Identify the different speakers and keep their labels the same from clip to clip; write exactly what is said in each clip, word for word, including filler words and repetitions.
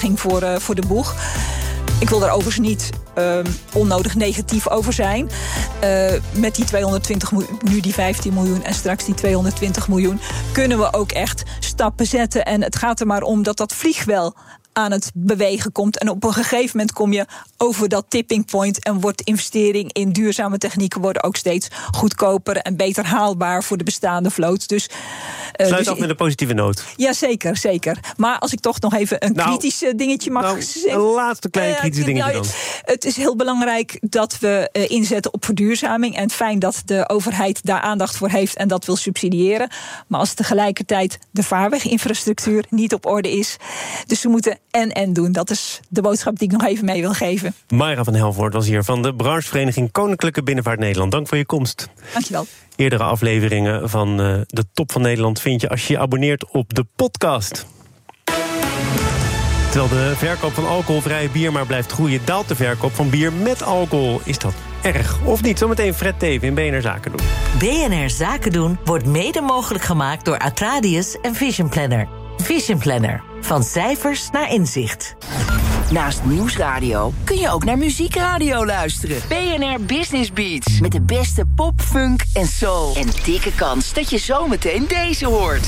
Speaker 1: voor, uh, voor de boeg. Ik wil er overigens niet uh, onnodig negatief over zijn. Uh, met die tweehonderdtwintig miljoen, nu die vijftien miljoen en straks die tweehonderdtwintig miljoen... kunnen we ook echt stappen zetten. En het gaat er maar om dat dat vliegwel aan het bewegen komt. En op een gegeven moment kom je over dat tipping point... en wordt investering in duurzame technieken worden ook steeds goedkoper... en beter haalbaar voor de bestaande vloot. Dus, uh,
Speaker 2: Sluit
Speaker 1: dus
Speaker 2: af met een positieve noot.
Speaker 1: Ja, zeker, zeker. Maar als ik toch nog even een nou, kritisch dingetje mag
Speaker 2: nou,
Speaker 1: zeggen...
Speaker 2: Een laatste klein kritisch uh, dingetje
Speaker 1: nou,
Speaker 2: dan.
Speaker 1: Het is heel belangrijk dat we uh, inzetten op verduurzaming. En fijn dat de overheid daar aandacht voor heeft en dat wil subsidiëren. Maar als tegelijkertijd de vaarweginfrastructuur niet op orde is... dus we moeten en-en doen. Dat is de boodschap die ik nog even mee wil geven.
Speaker 2: Mayra van Helvoort was hier van de branchevereniging Koninklijke Binnenvaart Nederland. Dank voor je komst.
Speaker 1: Dankjewel. Eerdere
Speaker 2: afleveringen van uh, de Top van Nederland vind je als je je abonneert op de podcast. Terwijl de verkoop van alcoholvrij bier maar blijft groeien, daalt de verkoop van bier met alcohol. Is dat erg of niet? Zometeen Fred Teven in B N R Zaken doen.
Speaker 3: B N R Zaken doen wordt mede mogelijk gemaakt door Atradius en Vision Planner. Vision Planner. Van cijfers naar inzicht.
Speaker 4: Naast Nieuwsradio kun je ook naar muziekradio luisteren. B N R Business Beats. Met de beste pop, funk en soul. En dikke kans dat je zometeen deze hoort.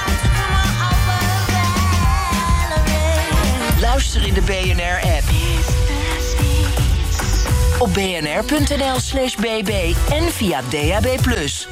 Speaker 4: Luister in de B N R-app. Op bnr.nl slash bb en via D A B plus.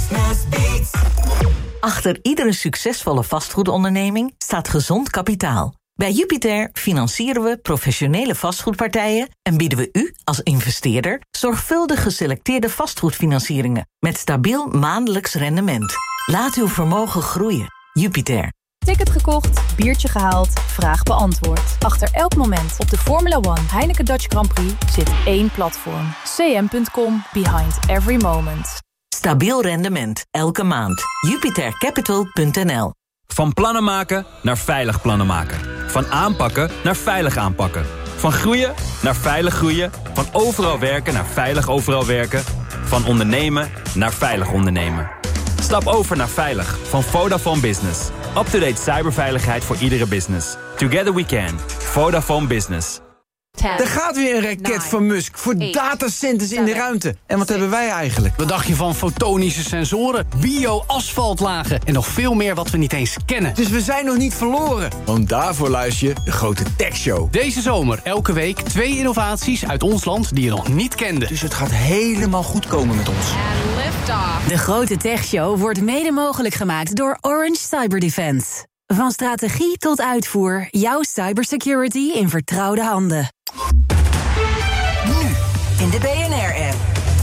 Speaker 3: Achter iedere succesvolle vastgoedonderneming staat gezond kapitaal. Bij Jupiter financieren we professionele vastgoedpartijen en bieden we u als investeerder zorgvuldig geselecteerde vastgoedfinancieringen met stabiel maandelijks rendement. Laat uw vermogen groeien. Jupiter.
Speaker 5: Ticket gekocht, biertje gehaald, vraag beantwoord. Achter elk moment op de Formula One Heineken Dutch Grand Prix zit één platform. C M punt com, behind every moment.
Speaker 3: Stabiel rendement, elke maand. Jupiter Capital punt n l.
Speaker 6: Van plannen maken naar veilig plannen maken. Van aanpakken naar veilig aanpakken. Van groeien naar veilig groeien. Van overal werken naar veilig overal werken. Van ondernemen naar veilig ondernemen. Stap over naar veilig van Vodafone Business. Up-to-date cyberveiligheid voor iedere business. Together we can. Vodafone Business.
Speaker 7: Er gaat weer een raket van Musk voor datacenters in de ruimte. En wat hebben wij eigenlijk?
Speaker 8: Wat dacht je van fotonische sensoren, bio-asfaltlagen en nog veel meer wat we niet eens kennen?
Speaker 7: Dus we zijn nog niet verloren. Want daarvoor luister je de grote techshow.
Speaker 8: Deze zomer elke week twee innovaties uit ons land die je nog niet kende.
Speaker 7: Dus het gaat helemaal goed komen met ons.
Speaker 9: De grote techshow wordt mede mogelijk gemaakt door Orange Cyber Defense. Van strategie tot uitvoer, jouw cybersecurity in vertrouwde handen.
Speaker 4: Nu in de B N R-app.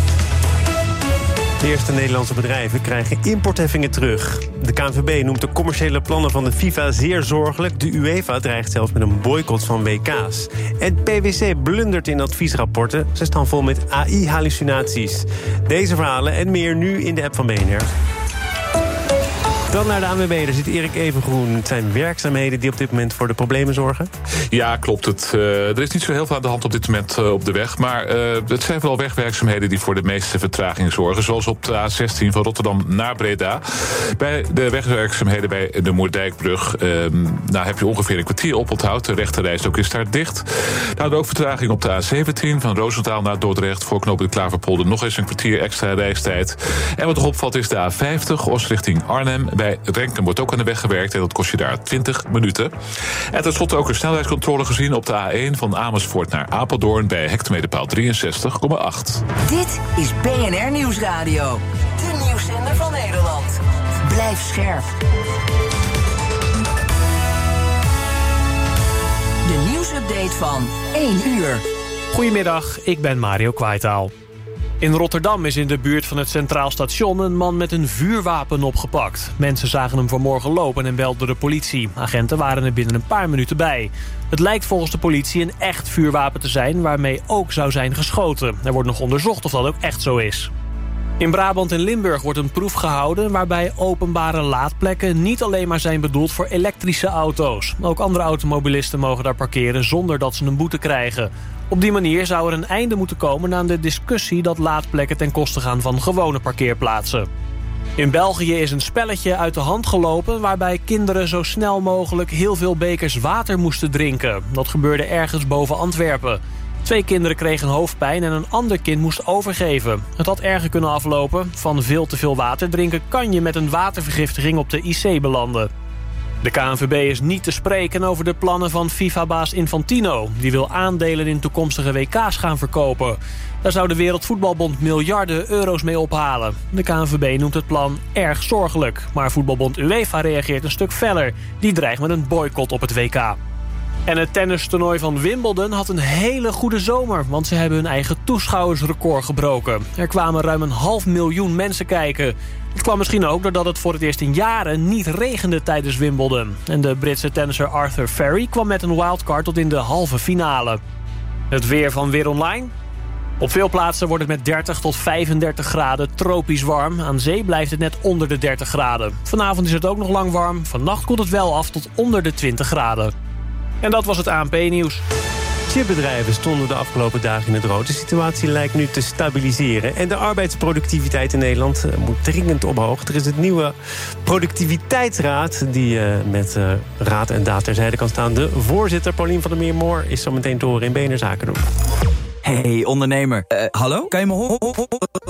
Speaker 2: De eerste Nederlandse bedrijven krijgen importheffingen terug. De K N V B noemt de commerciële plannen van de FIFA zeer zorgelijk. De UEFA dreigt zelfs met een boycott van W K's. En P W C blundert in adviesrapporten. Ze staan vol met A I-hallucinaties. Deze verhalen en meer nu in de app van B N R. Dan naar de A N W B, daar zit Erik Evengroen. Het zijn werkzaamheden die op dit moment voor de problemen zorgen?
Speaker 10: Ja, klopt. Het, uh, er is niet zo heel veel aan de hand op dit moment uh, op de weg. Maar uh, het zijn vooral wegwerkzaamheden die voor de meeste vertraging zorgen. Zoals op de A zestien van Rotterdam naar Breda. Bij de wegwerkzaamheden bij de Moerdijkbrug uh, nou, heb je ongeveer een kwartier oponthoud. De rechterrijstrook is daar dicht. Nou, ook vertraging op de A zeventien van Roosentaal naar Dordrecht. Voor knooppunt Klaverpolder nog eens een kwartier extra reistijd. En wat nog opvalt is de A vijftig, Os richting Arnhem. Bij Renkum wordt ook aan de weg gewerkt en dat kost je daar twintig minuten. En tenslotte ook een snelheidscontrole gezien op de A één van Amersfoort naar Apeldoorn bij hectometerpaal drieënzestig komma acht.
Speaker 4: Dit is B N R Nieuwsradio. De nieuwszender van Nederland. Blijf scherp. De nieuwsupdate van één uur.
Speaker 11: Goedemiddag, ik ben Mario Kwaitaal. In Rotterdam is in de buurt van het Centraal Station een man met een vuurwapen opgepakt. Mensen zagen hem vanmorgen lopen en belden de politie. Agenten waren er binnen een paar minuten bij. Het lijkt volgens de politie een echt vuurwapen te zijn waarmee ook zou zijn geschoten. Er wordt nog onderzocht of dat ook echt zo is. In Brabant en Limburg wordt een proef gehouden waarbij openbare laadplekken niet alleen maar zijn bedoeld voor elektrische auto's. Ook andere automobilisten mogen daar parkeren zonder dat ze een boete krijgen. Op die manier zou er een einde moeten komen aan de discussie dat laadplekken ten koste gaan van gewone parkeerplaatsen. In België is een spelletje uit de hand gelopen waarbij kinderen zo snel mogelijk heel veel bekers water moesten drinken. Dat gebeurde ergens boven Antwerpen. Twee kinderen kregen hoofdpijn en een ander kind moest overgeven. Het had erger kunnen aflopen. Van veel te veel water drinken kan je met een watervergiftiging op de I C belanden. De K N V B is niet te spreken over de plannen van FIFA-baas Infantino. Die wil aandelen in toekomstige W K's gaan verkopen. Daar zou de Wereldvoetbalbond miljarden euro's mee ophalen. De K N V B noemt het plan erg zorgelijk. Maar voetbalbond UEFA reageert een stuk feller. Die dreigt met een boycott op het W K. En het tennistoernooi van Wimbledon had een hele goede zomer, want ze hebben hun eigen toeschouwersrecord gebroken. Er kwamen ruim een half miljoen mensen kijken. Het kwam misschien ook doordat het voor het eerst in jaren niet regende tijdens Wimbledon. En de Britse tennisser Arthur Ferry kwam met een wildcard tot in de halve finale. Het weer van Weer Online. Op veel plaatsen wordt het met dertig tot vijfendertig graden tropisch warm. Aan zee blijft het net onder de dertig graden. Vanavond is het ook nog lang warm. Vannacht koelt het wel af tot onder de twintig graden. En dat was het A N P-nieuws.
Speaker 2: Chipbedrijven stonden de afgelopen dagen in het rood. De situatie lijkt nu te stabiliseren. En de arbeidsproductiviteit in Nederland uh, moet dringend omhoog. Er is het nieuwe productiviteitsraad die uh, met uh, raad en daad terzijde kan staan. De voorzitter Paulien van der Meermoor is zo meteen te horen in B N R Zaken doen.
Speaker 12: Hey ondernemer, uh, hallo? Kan je me horen?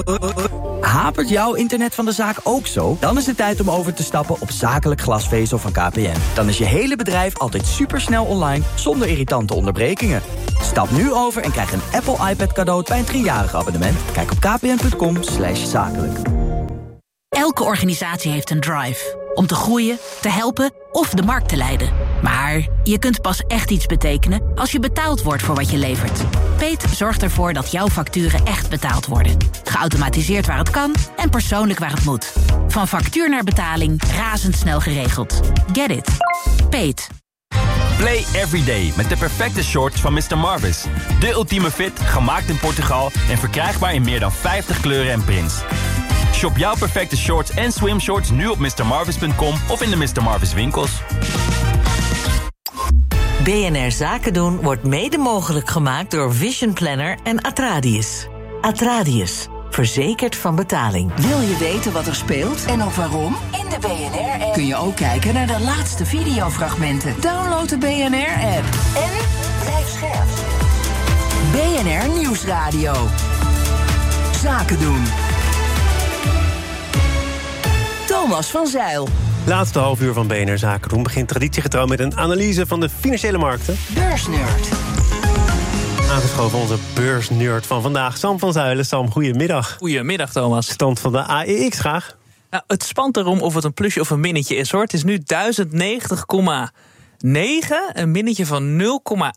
Speaker 12: Hapert jouw internet van de zaak ook zo? Dan is het tijd om over te stappen op zakelijk glasvezel van K P N. Dan is je hele bedrijf altijd supersnel online, zonder irritante onderbrekingen. Stap nu over en krijg een Apple iPad cadeau bij een driejarig abonnement. Kijk op kpn.com slash zakelijk.
Speaker 13: Elke organisatie heeft een drive. Om te groeien, te helpen of de markt te leiden. Maar je kunt pas echt iets betekenen als je betaald wordt voor wat je levert. Peet zorgt ervoor dat jouw facturen echt betaald worden. Geautomatiseerd waar het kan en persoonlijk waar het moet. Van factuur naar betaling razendsnel geregeld. Get it? Peet.
Speaker 6: Play everyday met de perfecte shorts van mister Marvis. De ultieme fit, gemaakt in Portugal en verkrijgbaar in meer dan vijftig kleuren en prints. Shop jouw perfecte shorts en swimshorts nu op mister marvis punt com of in de mister Marvis winkels.
Speaker 3: B N R Zaken doen wordt mede mogelijk gemaakt door Vision Planner en Atradius. Atradius, verzekerd van betaling.
Speaker 4: Wil je weten wat er speelt en ook waarom? In de B N R-app kun je ook kijken naar de laatste videofragmenten. Download de B N R-app en blijf scherp. B N R Nieuwsradio. Zaken doen. Thomas van Zeil.
Speaker 2: Laatste half uur van B N R Zaken doen begint traditiegetrouw met een analyse van de financiële markten.
Speaker 4: Beursnerd.
Speaker 2: Aangeschoven onze beursnerd van vandaag, Sam van Zuilen. Sam, goedemiddag.
Speaker 14: Goedemiddag, Thomas.
Speaker 2: Stand van de A E X graag.
Speaker 14: Nou, het spant erom of het een plusje of een minnetje is, hoor. Het is nu duizend negentig komma negen, een minnetje van nul komma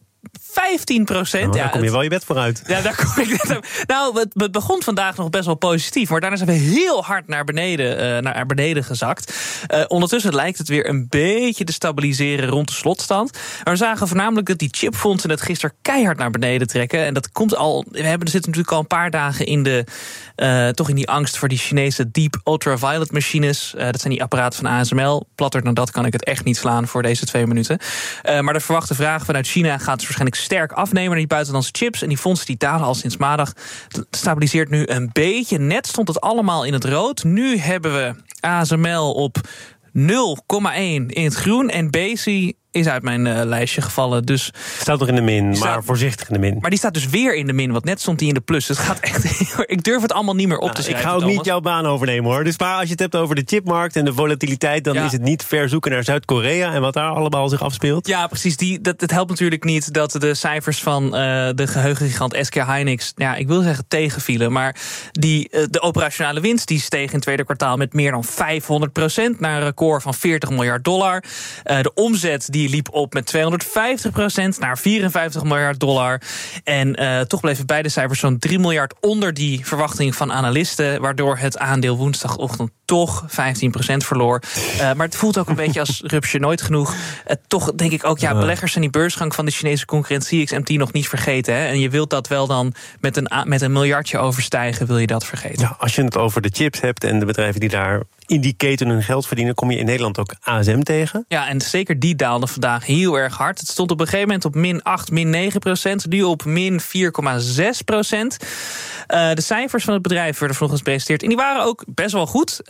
Speaker 14: vijftien procent.
Speaker 2: Nou,
Speaker 14: ja,
Speaker 2: daar kom je wel je bed vooruit.
Speaker 14: Ja, daar kom ik net op. Nou, het, het begon vandaag nog best wel positief, maar daarna zijn we heel hard naar beneden, uh, naar beneden gezakt. Uh, ondertussen lijkt het weer een beetje te stabiliseren rond de slotstand. Maar we zagen voornamelijk dat die chipfondsen het gisteren keihard naar beneden trekken. En dat komt al. We hebben, zitten natuurlijk al een paar dagen in de, uh, toch in die angst voor die Chinese deep ultraviolet machines. Uh, dat zijn die apparaten van A S M L. Platter dan dat kan ik het echt niet slaan voor deze twee minuten. Uh, maar de verwachte vraag vanuit China gaat dus waarschijnlijk sterk afnemen naar die buitenlandse chips. En die fondsen die dalen al sinds maandag. Het stabiliseert nu een beetje. Net stond het allemaal in het rood. Nu hebben we A S M L op nul komma één in het groen. En Besi is uit mijn uh, lijstje gevallen. Dus
Speaker 2: staat nog in de min,
Speaker 14: staat,
Speaker 2: maar voorzichtig in de min.
Speaker 14: Maar die staat dus weer in de min, want net stond die in de plus. Dus het gaat echt. Ik durf het allemaal niet meer op
Speaker 2: nou,
Speaker 14: te schrijven.
Speaker 2: Ik ga ook
Speaker 14: Thomas.
Speaker 2: niet jouw baan overnemen, hoor. Dus maar als je het hebt over de chipmarkt en de volatiliteit, dan ja. is het niet ver zoeken naar Zuid-Korea en wat daar allemaal zich afspeelt.
Speaker 14: Ja, precies. Die, dat, het helpt natuurlijk niet dat de cijfers van uh, de geheugengigant S K Hynix, ja, ik wil zeggen tegenvielen, maar die, uh, de operationele winst die steeg in het tweede kwartaal met meer dan vijfhonderd procent naar een record van veertig miljard dollar. Uh, de omzet die liep op met tweehonderdvijftig procent naar vierenvijftig miljard dollar. En uh, toch bleven beide cijfers zo'n drie miljard onder die verwachting van analisten, waardoor het aandeel woensdagochtend toch vijftien procent verloor. Uh, maar het voelt ook een beetje als rupsje nooit genoeg. Uh, toch denk ik ook, ja, beleggers zijn die beursgang van de Chinese concurrent C X M T nog niet vergeten. Hè? En je wilt dat wel dan met een, met een miljardje overstijgen, wil je dat vergeten.
Speaker 2: Ja, als je het over de chips hebt en de bedrijven die daar in die keten hun geld verdienen, kom je in Nederland ook A S M tegen.
Speaker 14: Ja, en zeker die daalde vandaag heel erg hard. Het stond op een gegeven moment op min acht, min negen procent. Nu op min vier komma zes procent. Uh, de cijfers van het bedrijf werden vanochtend gepresenteerd. En die waren ook best wel goed. Uh,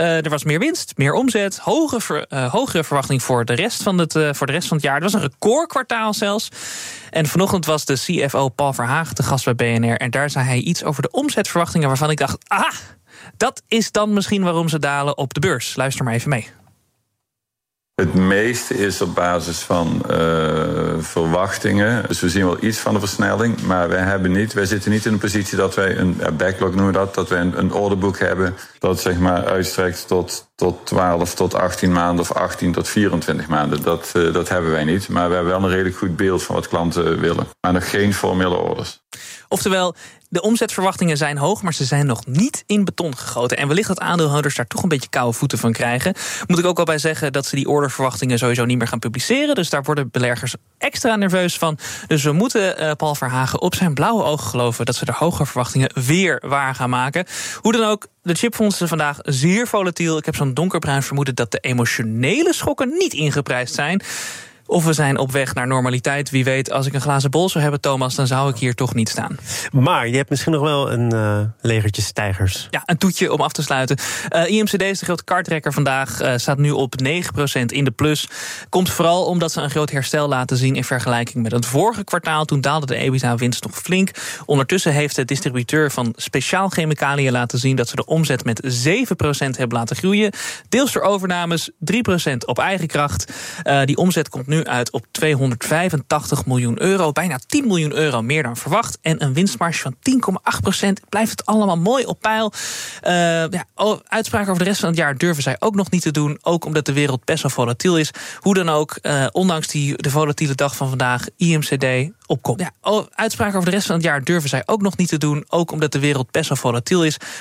Speaker 14: Uh, er was meer winst, meer omzet, hoge ver, uh, hogere verwachting voor de, rest van het, uh, voor de rest van het jaar. Het was een recordkwartaal zelfs. En vanochtend was de C F O Paul Verhagen te gast bij B N R. En daar zei hij iets over de omzetverwachtingen waarvan ik dacht, ah, dat is dan misschien waarom ze dalen op de beurs. Luister maar even mee.
Speaker 15: Het meeste is op basis van uh, verwachtingen. Dus we zien wel iets van de versnelling. Maar wij, hebben niet, wij zitten niet in een positie dat wij een ja, backlog noemen dat. Dat wij een, een orderboek hebben dat zeg maar uitstrekt tot, tot twaalf tot achttien maanden of achttien tot vierentwintig maanden. Dat, uh, dat hebben wij niet. Maar we hebben wel een redelijk goed beeld van wat klanten willen. Maar nog geen formele orders.
Speaker 14: Oftewel, de omzetverwachtingen zijn hoog, maar ze zijn nog niet in beton gegoten. En wellicht dat aandeelhouders daar toch een beetje koude voeten van krijgen. Moet ik ook al bij zeggen dat ze die orderverwachtingen sowieso niet meer gaan publiceren. Dus daar worden beleggers extra nerveus van. Dus we moeten uh, Paul Verhagen op zijn blauwe ogen geloven dat ze de hogere verwachtingen weer waar gaan maken. Hoe dan ook, de chipfondsen vandaag zeer volatiel. Ik heb zo'n donkerbruin vermoeden dat de emotionele schokken niet ingeprijsd zijn. Of we zijn op weg naar normaliteit. Wie weet, als ik een glazen bol zou hebben, Thomas, dan zou ik hier toch niet staan.
Speaker 2: Maar je hebt misschien nog wel een uh, legertje stijgers.
Speaker 14: Ja, een toetje om af te sluiten. Uh, I M C D is de grote kartrekker vandaag. Uh, staat nu op negen procent in de plus. Komt vooral omdat ze een groot herstel laten zien in vergelijking met het vorige kwartaal. Toen daalde de EBITDA-winst nog flink. Ondertussen heeft de distributeur van speciaal chemicaliën laten zien dat ze de omzet met zeven procent hebben laten groeien. Deels door overnames, drie procent op eigen kracht. Uh, die omzet komt nu uit op tweehonderdvijfentachtig miljoen euro. Bijna tien miljoen euro meer dan verwacht. En een winstmarge van tien komma acht procent. Blijft het allemaal mooi op peil. Uh, ja, uitspraken over de rest van het jaar durven zij ook nog niet te doen. Ook omdat de wereld best wel volatiel is. Hoe dan ook, uh, ondanks die, de volatiele dag van vandaag, I M C D opkomt. Ja, uitspraken over de rest van het jaar durven zij ook nog niet te doen. Ook omdat de wereld best wel volatiel is.